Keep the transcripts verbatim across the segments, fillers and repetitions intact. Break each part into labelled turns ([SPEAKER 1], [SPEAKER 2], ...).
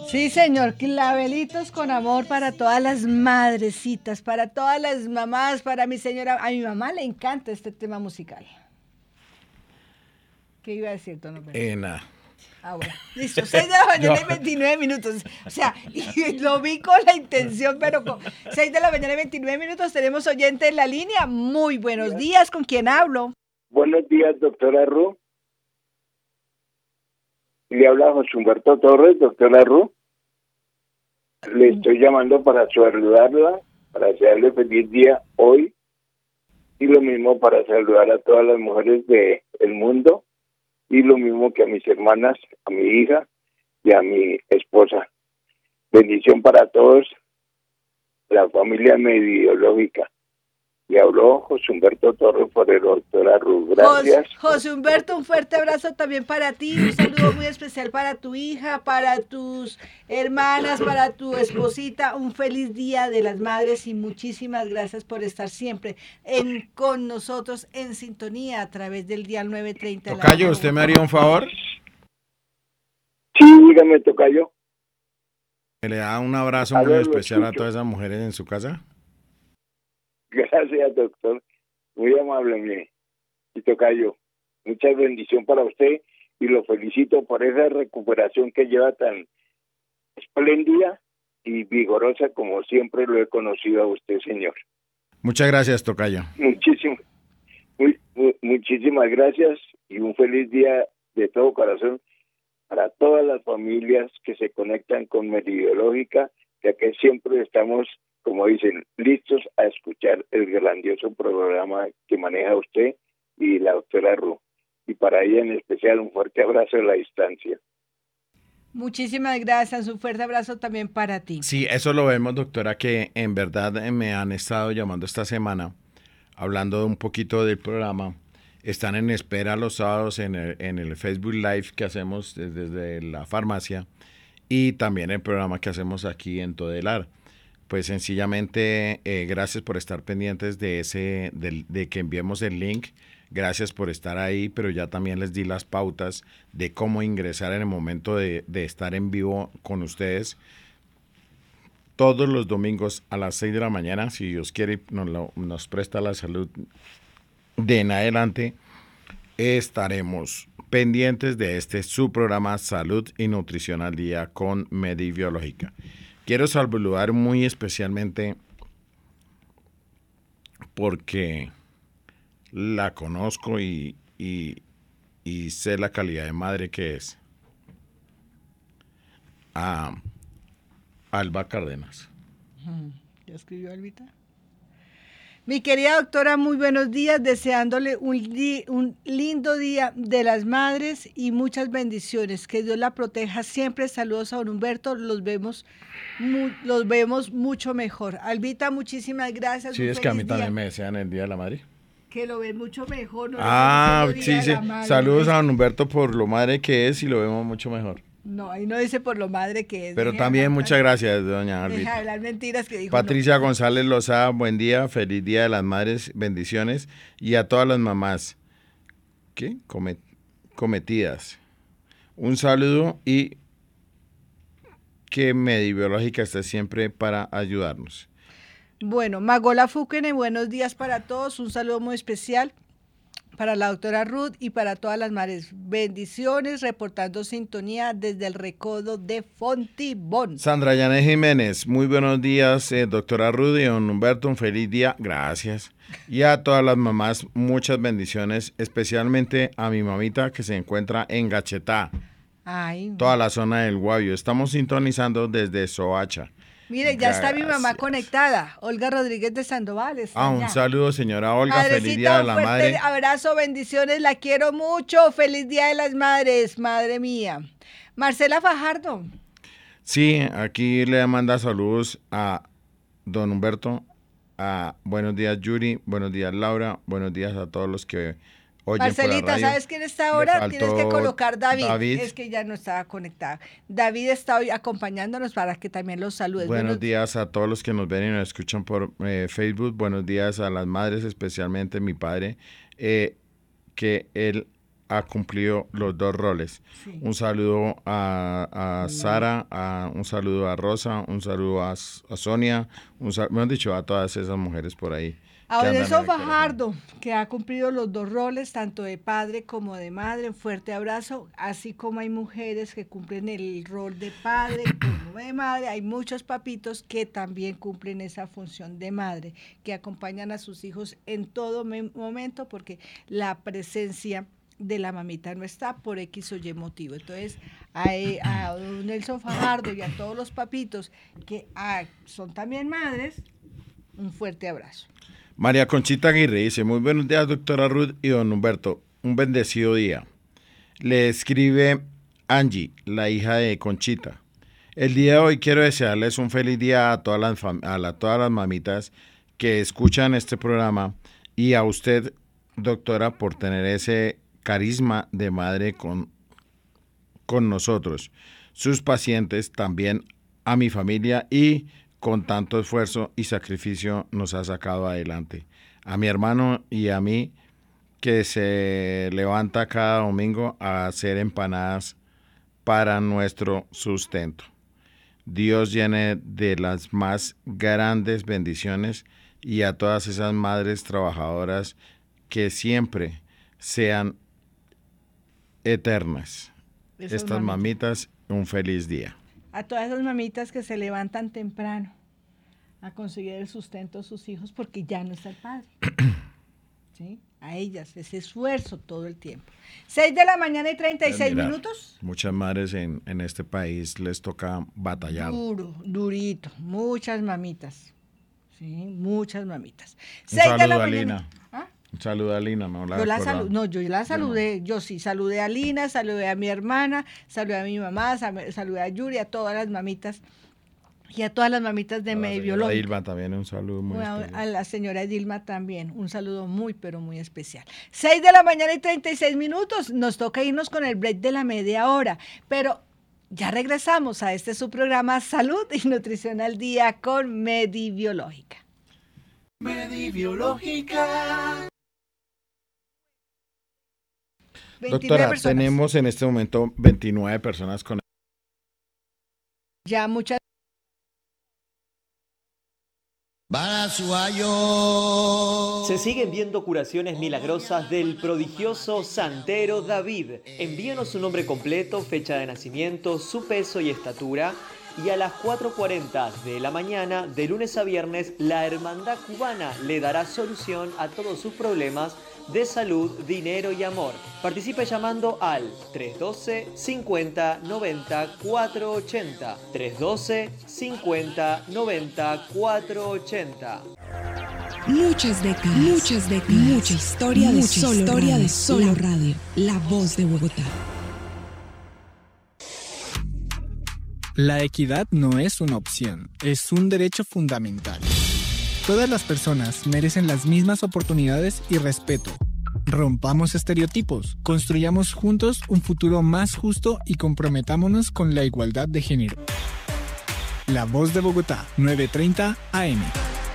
[SPEAKER 1] Sí, señor, clavelitos con amor para todas las madrecitas, para todas las mamás, para mi señora. A mi mamá le encanta este tema musical. ¿Qué iba a decir, don Humberto?
[SPEAKER 2] Eh, nada.
[SPEAKER 1] Ah, bueno, listo, seis de la mañana y veintinueve minutos. O sea, y lo vi con la intención, pero con seis de la mañana y veintinueve minutos tenemos oyente en la línea. Muy buenos días, ¿con quién hablo?
[SPEAKER 3] Buenos días, doctora Ru. Le habla José Humberto Torres, doctora Ru. Le estoy llamando para saludarla, para desearle feliz día hoy, y lo mismo para saludar a todas las mujeres del mundo, y lo mismo que a mis hermanas, a mi hija y a mi esposa. Bendición para todos, la familia mediológica. Le habló José Humberto Torres por el doctora Ru. Gracias.
[SPEAKER 1] José, José Humberto, un fuerte abrazo también para ti, un saludo muy especial para tu hija, para tus hermanas, para tu esposita, un feliz día de las madres y muchísimas gracias por estar siempre en, con nosotros en sintonía a través del dial nueve treinta.
[SPEAKER 2] Tocayo, ¿usted me haría un favor?
[SPEAKER 3] Sí, dígame, tocayo.
[SPEAKER 2] ¿Le da un abrazo
[SPEAKER 3] A
[SPEAKER 2] muy
[SPEAKER 3] ver, lo
[SPEAKER 2] especial a
[SPEAKER 3] escucho.
[SPEAKER 2] todas esas mujeres en su casa?
[SPEAKER 3] Gracias, doctor. Muy amable, mi y tocayo. Mucha bendición para usted y lo felicito por esa recuperación que lleva tan espléndida y vigorosa como siempre lo he conocido a usted, señor.
[SPEAKER 2] Muchas gracias, Tocayo.
[SPEAKER 3] Muchísimo, muy, muy, muchísimas gracias y un feliz día de todo corazón para todas las familias que se conectan con Meridiológica, ya que siempre estamos, como dicen, listos a escuchar el grandioso programa que maneja usted y la doctora Ru. Y para ella en especial un fuerte abrazo a la distancia.
[SPEAKER 1] Muchísimas gracias, un fuerte abrazo también para ti.
[SPEAKER 2] Sí, eso lo vemos, doctora, que en verdad me han estado llamando esta semana, hablando un poquito del programa. Están en espera los sábados en el, en el Facebook Live que hacemos desde, desde la farmacia y también el programa que hacemos aquí en Todelar. Pues sencillamente, eh, gracias por estar pendientes de ese, de, de que enviemos el link. Gracias por estar ahí, pero ya también les di las pautas de cómo ingresar en el momento de, de estar en vivo con ustedes. Todos los domingos a las seis de la mañana, si Dios quiere, nos, lo, nos presta la salud de en adelante, estaremos pendientes de este su programa Salud y Nutrición al Día con Meridiológica. Quiero saludar muy especialmente porque la conozco y, y, y sé la calidad de madre que es. A Alba Cárdenas.
[SPEAKER 1] ¿Ya escribió Albita? Mi querida doctora, muy buenos días, deseándole un, li, un lindo día de las madres y muchas bendiciones. Que Dios la proteja siempre. Saludos a don Humberto, los vemos, mu, los vemos mucho mejor. Albita, muchísimas gracias.
[SPEAKER 2] Sí, es que a mí día. también me desean el Día de la Madre.
[SPEAKER 1] Que lo ven mucho mejor. No
[SPEAKER 2] ah, sí, sí. Saludos a don Humberto por lo madre que es y lo vemos mucho mejor.
[SPEAKER 1] No, ahí no dice por lo madre que es.
[SPEAKER 2] Pero también muchas gracias, doña Albita.
[SPEAKER 1] Deja de hablar mentiras que dijo.
[SPEAKER 2] Patricia
[SPEAKER 1] no.
[SPEAKER 2] González Lozada, buen día, feliz Día de las Madres, bendiciones. Y a todas las mamás, ¿qué? Comet cometidas. Un saludo y que Meridiológica esté siempre para ayudarnos.
[SPEAKER 1] Bueno, Magola Fúquene, buenos días para todos, un saludo muy especial para la doctora Ruth y para todas las madres. Bendiciones, reportando sintonía desde el Recodo de Fontibón.
[SPEAKER 2] Sandra Yané Jiménez, muy buenos días, eh, doctora Ruth y don Humberto, un feliz día, gracias. Y a todas las mamás, muchas bendiciones, especialmente a mi mamita que se encuentra en Gachetá,
[SPEAKER 1] Ay,
[SPEAKER 2] toda la zona del Guavio. Estamos sintonizando desde Soacha.
[SPEAKER 1] Mire, ya está mi mamá conectada, Olga Rodríguez de Sandoval.
[SPEAKER 2] Ah, un
[SPEAKER 1] ya.
[SPEAKER 2] saludo, señora Olga,
[SPEAKER 1] Madrecita,
[SPEAKER 2] feliz Día de la
[SPEAKER 1] un fuerte
[SPEAKER 2] Madre.
[SPEAKER 1] Abrazo, bendiciones, la quiero mucho, feliz Día de las Madres, madre mía. Marcela Fajardo.
[SPEAKER 2] Sí, aquí le manda saludos a don Humberto, a buenos días Yuri, buenos días Laura, buenos días a todos los que oyen
[SPEAKER 1] Marcelita,
[SPEAKER 2] por la radio.
[SPEAKER 1] ¿sabes quién está ahora? Tienes que colocar David. David. Es que ya no estaba conectada. David está hoy acompañándonos para que también los saludes.
[SPEAKER 2] Buenos, buenos días a todos los que nos ven y nos escuchan por eh, Facebook. Buenos días a las madres, especialmente mi padre, eh, que él ha cumplido los dos roles.
[SPEAKER 1] Sí.
[SPEAKER 2] Un saludo a, a Sara, a, un saludo a Rosa, un saludo a, a Sonia, un sal, me han dicho a todas esas mujeres por ahí.
[SPEAKER 1] A Odilson Fajardo, que ha cumplido los dos roles, tanto de padre como de madre, un fuerte abrazo, así como hay mujeres que cumplen el rol de padre como de madre, hay muchos papitos que también cumplen esa función de madre, que acompañan a sus hijos en todo momento, porque la presencia de la mamita no está por X o Y motivo. Entonces, a, a Nelson Fajardo y a todos los papitos que ah, son también madres, un fuerte abrazo.
[SPEAKER 2] María Conchita Aguirre dice, muy buenos días, doctora Ruth y don Humberto, un bendecido día. Le escribe Angie, la hija de Conchita. El día de hoy quiero desearles un feliz día a todas las, a la, todas las mamitas que escuchan este programa y a usted, doctora, por tener ese carisma de madre con, con nosotros, sus pacientes, también a mi familia y con tanto esfuerzo y sacrificio nos ha sacado adelante. A mi hermano y a mí, que se levanta cada domingo a hacer empanadas para nuestro sustento. Dios llene de las más grandes bendiciones y a todas esas madres trabajadoras que siempre sean eternas. Esas Estas mamitas, un feliz día.
[SPEAKER 1] A todas esas mamitas que se levantan temprano a conseguir el sustento de sus hijos porque ya no está el padre. ¿Sí? A ellas, ese esfuerzo todo el tiempo. seis de la mañana y treinta y seis
[SPEAKER 2] mira,
[SPEAKER 1] minutos.
[SPEAKER 2] Muchas madres en, en este país les toca batallar.
[SPEAKER 1] Duro, durito, muchas mamitas. Sí, muchas mamitas.
[SPEAKER 2] Un saludo a Lina. ¿Ah? Un saludo a Lina, no la
[SPEAKER 1] yo la salu- No, yo la saludé, yo, no. yo sí, saludé a Lina, saludé a mi hermana, saludé a mi mamá, saludé a Yuri, a todas las mamitas y a todas las mamitas de Medio Biológico.
[SPEAKER 2] A Dilma también un saludo muy
[SPEAKER 1] bueno,
[SPEAKER 2] especial.
[SPEAKER 1] A la señora Dilma también, un saludo muy, pero muy especial. seis de la mañana y treinta y seis minutos, nos toca irnos con el break de la media hora, pero ya regresamos a este su programa Salud y Nutrición al Día con Medibiológica.
[SPEAKER 4] Medibiológica.
[SPEAKER 2] Doctora, personas. Tenemos en este momento veintinueve personas con...
[SPEAKER 1] Ya muchas...
[SPEAKER 5] Se siguen viendo curaciones milagrosas del prodigioso santero David. Envíenos su nombre completo, fecha de nacimiento, su peso y estatura. Y a las cuatro cuarenta de la mañana, de lunes a viernes, la Hermandad Cubana le dará solución a todos sus problemas de salud, dinero y amor. Participe llamando al tres uno dos, cincuenta, noventa, cuatrocientos ochenta. tres uno dos, cincuenta, noventa, cuatrocientos ochenta.
[SPEAKER 6] Muchas décadas, muchas décadas, mucha historia, mucha de, solo historia radio, de Solo Radio, la voz de Bogotá.
[SPEAKER 7] La equidad no es una opción, es un derecho fundamental. Todas las personas merecen las mismas oportunidades y respeto. Rompamos estereotipos, construyamos juntos un futuro más justo y comprometámonos con la igualdad de género. La Voz de Bogotá, nueve treinta A M.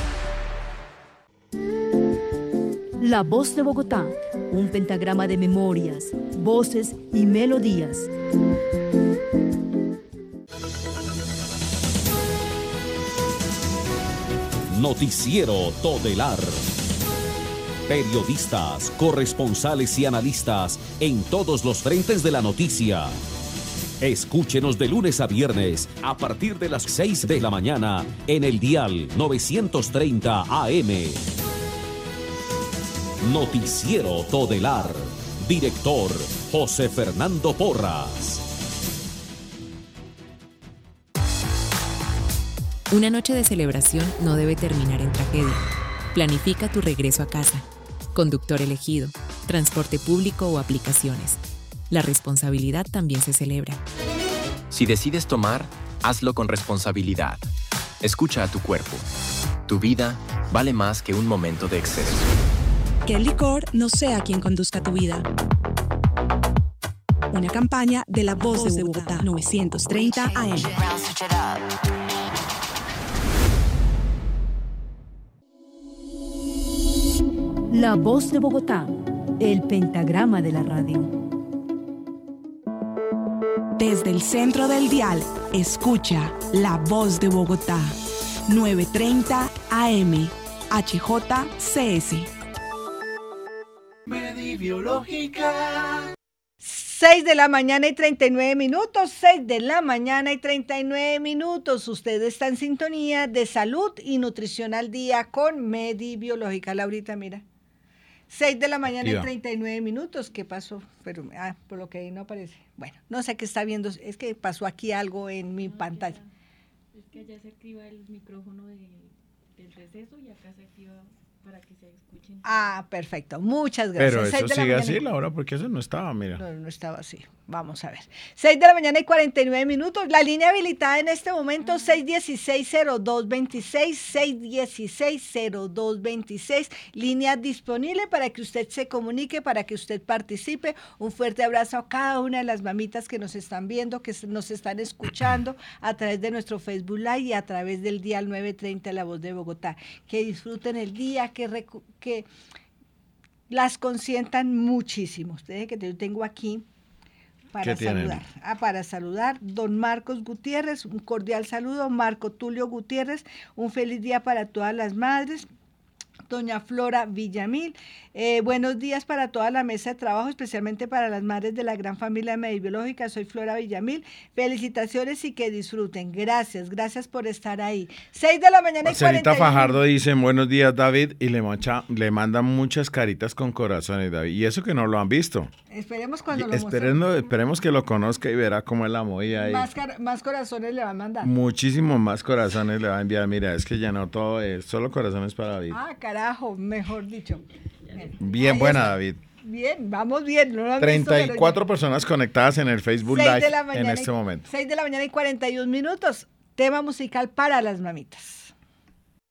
[SPEAKER 8] La Voz de Bogotá, un pentagrama de memorias, voces y melodías.
[SPEAKER 9] Noticiero Todelar. Periodistas, corresponsales y analistas en todos los frentes de la noticia. Escúchenos de lunes a viernes a partir de las seis de la mañana en el dial novecientos treinta A M. Noticiero Todelar. Director José Fernando Porras.
[SPEAKER 10] Una noche de celebración no debe terminar en tragedia. Planifica tu regreso a casa. Conductor elegido, transporte público o aplicaciones. La responsabilidad también se celebra.
[SPEAKER 11] Si decides tomar, hazlo con responsabilidad. Escucha a tu cuerpo. Tu vida vale más que un momento de exceso.
[SPEAKER 6] Que el licor no sea quien conduzca tu vida. Una campaña de La Voz, Voz de Bogotá, Bogotá, novecientos treinta A M.
[SPEAKER 8] La Voz de Bogotá, el pentagrama de la radio.
[SPEAKER 6] Desde el centro del dial, escucha La Voz de Bogotá, novecientos treinta A M, H J C S.
[SPEAKER 1] Medibiológica. seis de la mañana y treinta y nueve minutos, seis de la mañana y treinta y nueve minutos. Usted está en sintonía de Salud y Nutrición al Día con Medibiológica. Laurita, mira. seis de la mañana Activa. Y treinta y nueve minutos. ¿Qué pasó? Pero, ah, por lo que ahí no aparece. Bueno, no sé qué está viendo. Es que pasó aquí algo en mi no, pantalla.
[SPEAKER 4] Ya, es que allá se activa el micrófono de, del receso y acá se activa para que se escuchen.
[SPEAKER 1] Ah, perfecto. Muchas gracias.
[SPEAKER 2] Pero eso sigue así, Laura, porque eso no estaba, mira.
[SPEAKER 1] No, no estaba así. Vamos a ver. seis de la mañana y cuarenta y nueve minutos. La línea habilitada en este momento, ah. seis uno seis, cero dos dos seis, seis uno seis, cero dos dos seis. Línea disponible para que usted se comunique, para que usted participe. Un fuerte abrazo a cada una de las mamitas que nos están viendo, que nos están escuchando a través de nuestro Facebook Live y a través del dial novecientos treinta La Voz de Bogotá. Que disfruten el día, que, recu- que las consientan muchísimo. Ustedes que yo tengo aquí para saludar. Ah, para saludar, don Marcos Gutiérrez, un cordial saludo. Marco Tulio Gutiérrez, un feliz día para todas las madres. Doña Flora Villamil, eh, buenos días para toda la mesa de trabajo, especialmente para las madres de la gran familia Medibiológica. Soy Flora Villamil, felicitaciones y que disfruten. Gracias, gracias por estar ahí. seis de la mañana y cuarenta y uno.
[SPEAKER 2] Fajardo dice, buenos días David, y le, mancha, le mandan muchas caritas con corazones, David, y eso que no lo han visto.
[SPEAKER 1] Esperemos cuando
[SPEAKER 2] y
[SPEAKER 1] lo
[SPEAKER 2] esperemos, esperemos que lo conozca y verá cómo es la movida ahí.
[SPEAKER 1] Más, car- más corazones le van a mandar.
[SPEAKER 2] Muchísimos más corazones le va a enviar. Mira, es que ya no todo es solo corazones para David.
[SPEAKER 1] Ah, carajo, mejor dicho.
[SPEAKER 2] Bien Ahí buena, está. David.
[SPEAKER 1] Bien, vamos bien. No lo
[SPEAKER 2] treinta y cuatro
[SPEAKER 1] visto,
[SPEAKER 2] personas conectadas en el Facebook Live en este
[SPEAKER 1] y,
[SPEAKER 2] momento.
[SPEAKER 1] seis de la mañana y cuarenta y un minutos. Tema musical para las mamitas.